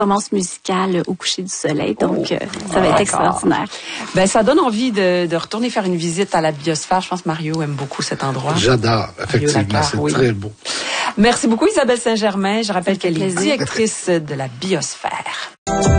performance musicale au coucher du soleil. Donc, ça va être extraordinaire. Ben, ça donne envie de retourner faire une visite à la biosphère. Je pense que Mario aime beaucoup cet endroit. J'adore, effectivement. C'est très beau. Merci beaucoup, Isabelle Saint-Germain. Je rappelle qu'elle est directrice de la biosphère.